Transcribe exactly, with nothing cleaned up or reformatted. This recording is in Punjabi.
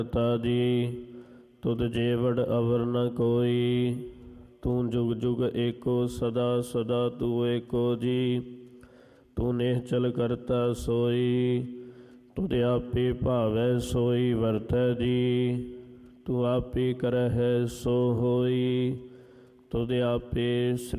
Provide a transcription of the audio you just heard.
ਤਾ ਜੀ ਤੁਧ ਜੇਵੜ ਅਵਰ ਨ ਕੋਈ। ਤੂੰ ਜੁਗ ਜੁਗ ਏਕੋ ਸਦਾ ਸਦਾ ਤੂੰ ਏਕੋ ਜੀ। ਤੂੰ ਨਿਹਚਲ ਕਰਤਾ ਸੋਈ ਤੁਧ ਆਪੇ ਭਾਵੈ ਸੋਈ ਵਰਤੈ ਜੀ। ਤੂੰ ਆਪੇ ਕਰਹਿ ਸੋ ਹੋਈ ਤੁਧ ਆਪੇ ਸ੍ਰਿ